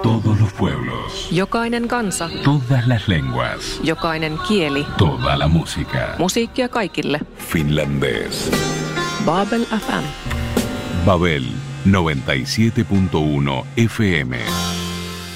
Todos los pueblos. Jokainen kansa. Todas las lenguas. Jokainen kieli. Toda la música. Musiikkia kaikille. Finlandés. Babel FM. Babel 97.1 FM.